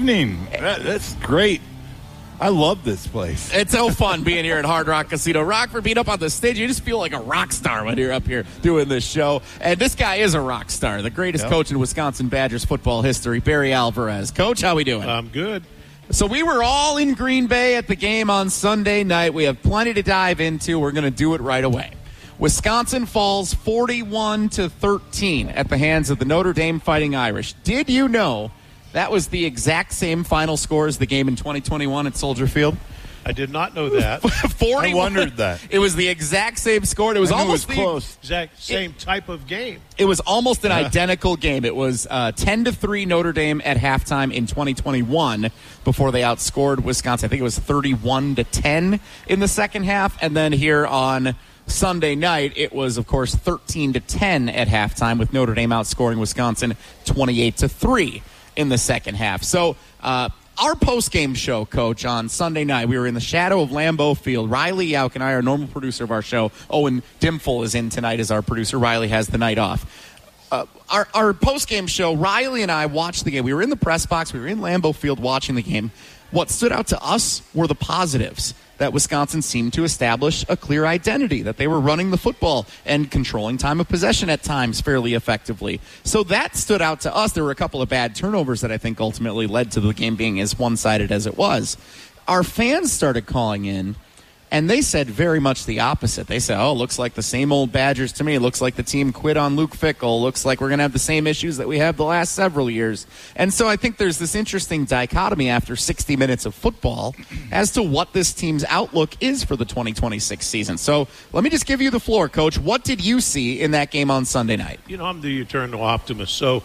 evening. That's great. I love this place. It's so fun being here at Hard Rock Casino. Rockford, being up on the stage, you just feel like a rock star when you're up here doing this show. And this guy is a rock star, the greatest coach in Wisconsin Badgers football history, Barry Alvarez. Coach, how we doing? I'm good. So we were all in Green Bay at the game on Sunday night. We have plenty to dive into. We're going to do it right away. Wisconsin falls 41-13 at the hands of the Notre Dame Fighting Irish. Did you know that was the exact same final score as the game in 2021 at Soldier Field? I did not know that. 41. I wondered that. It was the exact same score. It was almost close. Exact same type of game. It was almost an identical game. It was 10-3 Notre Dame at halftime in 2021 before they outscored Wisconsin. I think it was 31-10 in the second half. And then here on Sunday night, it was, of course, 13-10 at halftime with Notre Dame outscoring Wisconsin 28-3 in the second half. So our post-game show, Coach, on Sunday night, we were in the shadow of Lambeau Field. Riley Yauk and I, our normal producer of our show, Owen Dimful is in tonight as our producer. Riley has the night off. Our post-game show, Riley and I watched the game. We were in the press box. We were in Lambeau Field watching the game. What stood out to us were the positives, that Wisconsin seemed to establish a clear identity, that they were running the football and controlling time of possession at times fairly effectively. So that stood out to us. There were a couple of bad turnovers that I think ultimately led to the game being as one-sided as it was. Our fans started calling in, and they said very much the opposite. They said, looks like the same old Badgers to me. It looks like the team quit on Luke Fickell. Looks like we're going to have the same issues that we have the last several years. And so I think there's this interesting dichotomy after 60 minutes of football as to what this team's outlook is for the 2026 season. So let me just give you the floor, Coach. What did you see in that game on Sunday night? You know, I'm the eternal optimist. So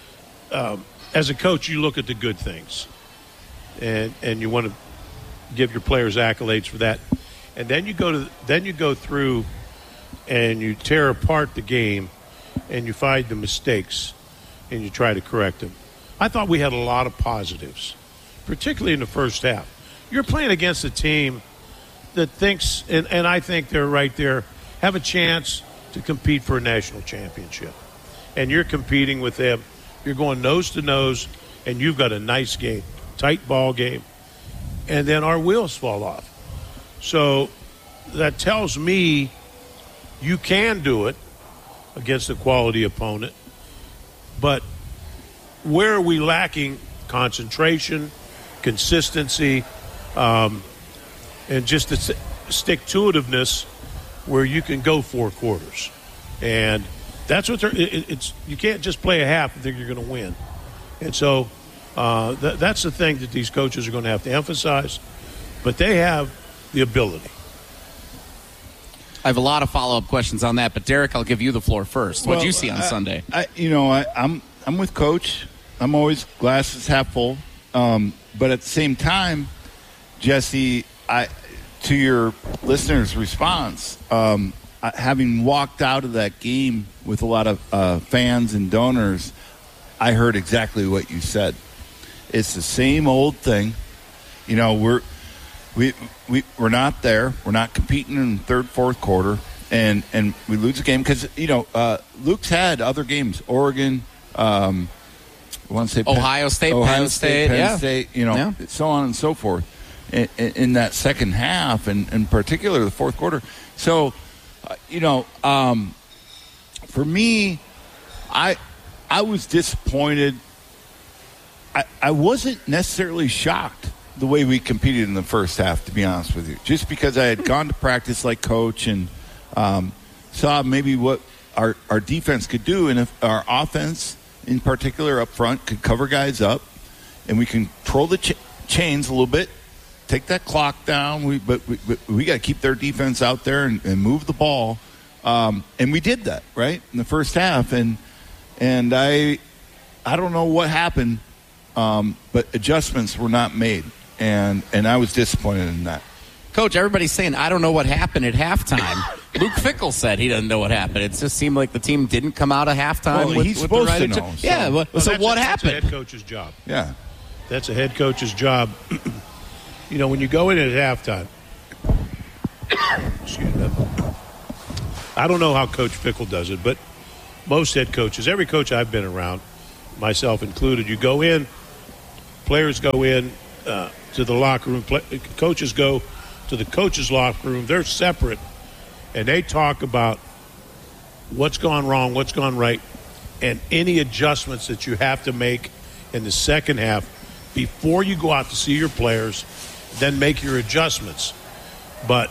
as a coach, you look at the good things, and you want to give your players accolades for that. And then you go through and you tear apart the game and you find the mistakes and you try to correct them. I thought we had a lot of positives, particularly in the first half. You're playing against a team that thinks, and I think they're right there, have a chance to compete for a national championship. And you're competing with them. You're going nose to nose, and you've got a nice game, tight ball game. And then our wheels fall off. So that tells me you can do it against a quality opponent. But where are we lacking? Concentration, consistency, and just the stick-to-itiveness where you can go 4 quarters. And that's what it's. You can't just play a half and think you're going to win. And so that's the thing that these coaches are going to have to emphasize. But they have the ability. I have a lot of follow-up questions on that, but Derek, I'll give you the floor first. What did you see on Sunday? I'm with Coach. I'm always glasses half full. But at the same time, Jesse, to your listeners' response, having walked out of that game with a lot of fans and donors, I heard exactly what you said. It's the same old thing. You know, we're not there. We're not competing in the third, fourth quarter, and we lose a game because Luke's had other games. Oregon, I want to say Ohio State, Penn State, so on and so forth. In that second half, and in particular the fourth quarter. So, for me, I was disappointed. I wasn't necessarily shocked the way we competed in the first half, to be honest with you. Just because I had gone to practice like Coach and saw maybe what our defense could do, and if our offense in particular up front could cover guys up and we control the chains a little bit, take that clock down, but we got to keep their defense out there and move the ball. And we did that, right, in the first half. And I don't know what happened, but adjustments were not made. And I was disappointed in that. Coach, everybody's saying, I don't know what happened at halftime. Luke Fickell said he doesn't know what happened. It just seemed like the team didn't come out of halftime with he's the supposed right to know. Yeah, so what happened? That's a head coach's job. Yeah. That's a head coach's job. When you go in at halftime, excuse me, I don't know how Coach Fickell does it, but most head coaches, every coach I've been around, myself included, you go in, players go in to the locker room, coaches go to the coaches' locker room. They're separate, and they talk about what's gone wrong, what's gone right, and any adjustments that you have to make in the second half before you go out to see your players, then make your adjustments. But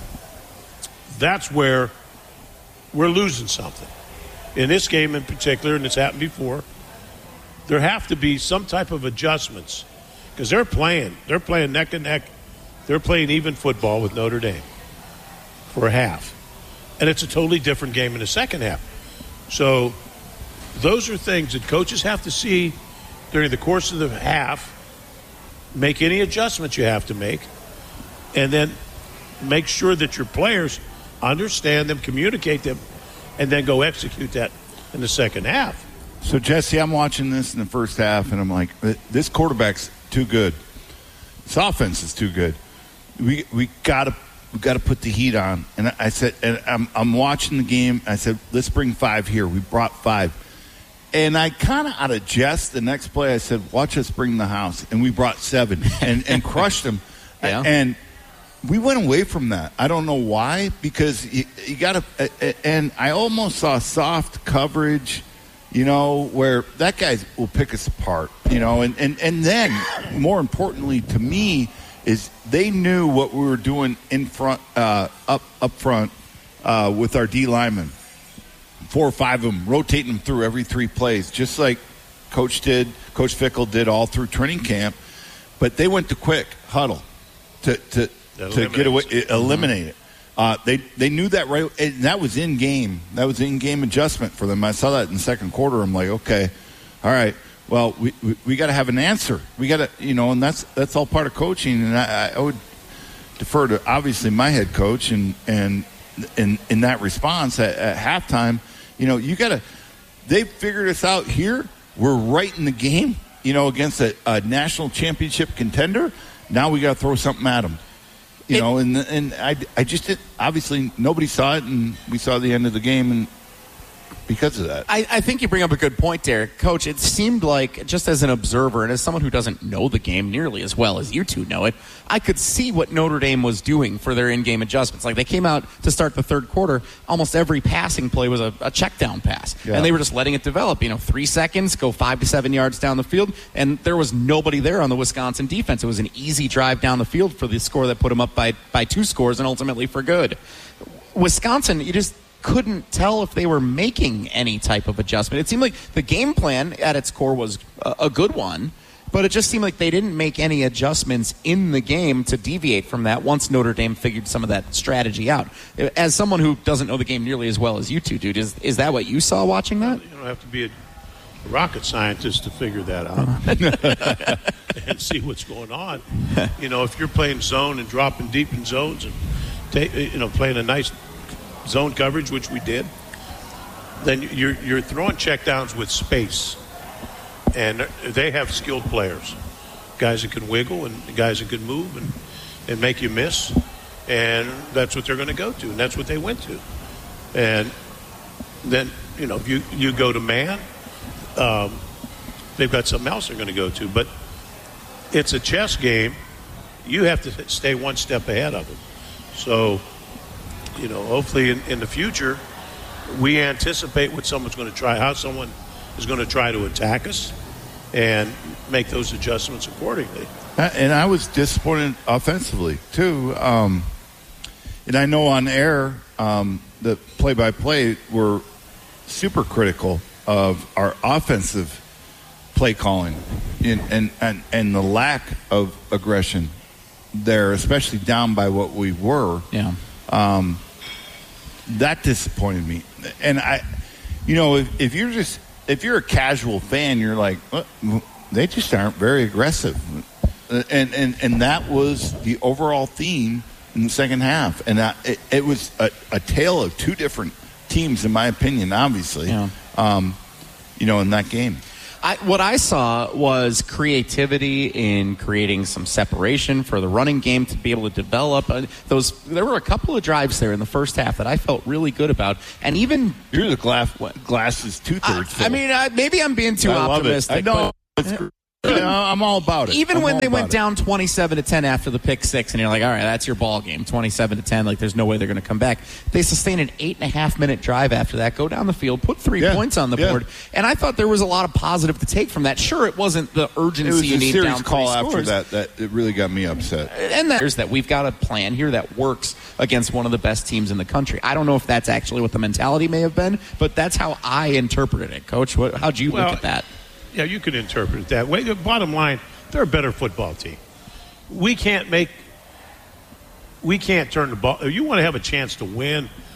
that's where we're losing something. In this game in particular, and it's happened before, there have to be some type of adjustments because they're playing neck and neck. They're playing even football with Notre Dame for a half. And it's a totally different game in the second half. So those are things that coaches have to see during the course of the half, make any adjustments you have to make, and then make sure that your players understand them, communicate them, and then go execute that in the second half. So, Jesse, I'm watching this in the first half, and I'm like, this quarterback's too good. This offense is too good. We gotta put the heat on. And I said, and I'm watching the game. I said, let's bring 5 here. We brought 5. And I kind of, out of jest, the next play, I said, watch us bring the house. And we brought 7 and crushed them. Yeah. And we went away from that. I don't know why, because you got to – and I almost saw soft coverage, where that guy will pick us apart, And then, more importantly to me, is they knew what we were doing in front, up front with our D linemen. 4 or 5 of them, rotating them through every 3 plays, just like Coach Fickle did all through training camp. But they went to quick huddle to get away, eliminate it. They knew that right, and that was in game. That was in game adjustment for them. I saw that in the second quarter. I'm like, okay, all right. Well, we got to have an answer. We got to, and that's all part of coaching. And I would defer to obviously my head coach and in that response at halftime. You got to. They figured us out here. We're right in the game. Against a national championship contender. Now we got to throw something at them. And I just did, obviously nobody saw it, and we saw the end of the game, and because of that. I think you bring up a good point, Derek. Coach, it seemed like, just as an observer and as someone who doesn't know the game nearly as well as you two know it, I could see what Notre Dame was doing for their in-game adjustments. Like, they came out to start the third quarter, almost every passing play was a check-down pass. Yeah. And they were just letting it develop. 3 seconds, go 5 to 7 yards down the field, and there was nobody there on the Wisconsin defense. It was an easy drive down the field for the score that put them up by 2 scores and ultimately for good. Wisconsin, you just couldn't tell if they were making any type of adjustment. It seemed like the game plan at its core was a good one, but it just seemed like they didn't make any adjustments in the game to deviate from that once Notre Dame figured some of that strategy out. As someone who doesn't know the game nearly as well as you two do, is that what you saw watching that? You don't have to be a rocket scientist to figure that out and see what's going on. If you're playing zone and dropping deep in zones and playing a nice zone coverage, which we did, then you're throwing checkdowns with space, and they have skilled players, guys that can wiggle and guys that can move and make you miss, and that's what they're going to go to, and that's what they went to. And then you go to man, they've got something else they're going to go to, but it's a chess game. You have to stay one step ahead of them. So hopefully in the future, we anticipate what someone's going to try, how someone is going to try to attack us, and make those adjustments accordingly. And I was disappointed offensively, too. And I know on air, the play-by-play were super critical of our offensive play calling and the lack of aggression there, especially down by what we were. Yeah. That disappointed me. And if you're a casual fan, you're like, well, they just aren't very aggressive. And that was the overall theme in the second half. And it was a tale of 2 different teams, in my opinion, obviously, in that game. What I saw was creativity in creating some separation for the running game to be able to develop. There were a couple of drives there in the first half that I felt really good about. And even you're the glass is 2/3 full. Maybe I'm being too optimistic. I know. I'm all about it. Even I'm when all they about went it. down 27-10 after the pick six, and you're like, all right, that's your ball game, 27-10. Like, there's no way they're going to come back. They sustain an 8.5-minute drive after that, go down the field, put 3 points on the board, and I thought there was a lot of positive to take from that. Sure, it wasn't the urgency It was you a need series down call 3 after scores. that it really got me upset. And there's that we've got a plan here that works against one of the best teams in the country. I don't know if that's actually what the mentality may have been, but that's how I interpreted it, Coach. How'd you look at that? Yeah, you could interpret it that way. The bottom line, they're a better football team. We can't turn the ball. If you want to have a chance to win,